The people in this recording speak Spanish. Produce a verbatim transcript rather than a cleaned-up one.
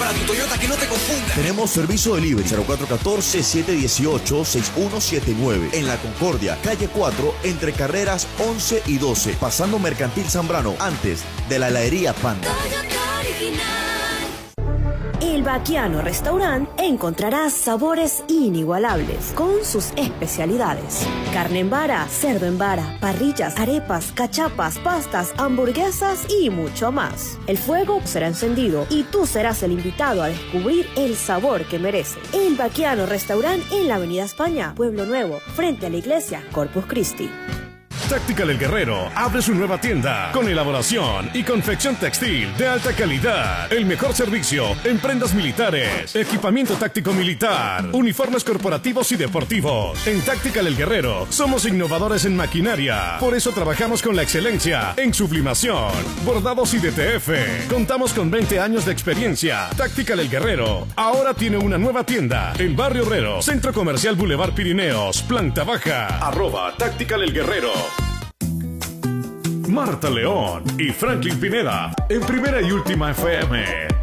para tu Toyota que no te confunda. Tenemos servicio delivery cero cuatro uno cuatro, siete uno ocho, seis uno siete nueve en La Concordia, calle cuatro, entre carreras once y doce, pasando Mercantil Zambrano, antes de la heladería Panda. El Baquiano Restaurant encontrarás sabores inigualables con sus especialidades. Carne en vara, cerdo en vara, parrillas, arepas, cachapas, pastas, hamburguesas y mucho más. El fuego será encendido y tú serás el invitado a descubrir el sabor que merece. El Baquiano Restaurant en la Avenida España, Pueblo Nuevo, frente a la iglesia Corpus Christi. Tactical El Guerrero abre su nueva tienda con elaboración y confección textil de alta calidad. El mejor servicio en prendas militares, equipamiento táctico militar, uniformes corporativos y deportivos. En Tactical El Guerrero somos innovadores en maquinaria. Por eso trabajamos con la excelencia en sublimación, bordados y D T F. Contamos con veinte años de experiencia. Tactical El Guerrero ahora tiene una nueva tienda en Barrio Obrero, Centro Comercial Boulevard Pirineos, planta baja. Arroba Tactical El Guerrero. Marta León y Franklin Pineda en Primera y Última F M.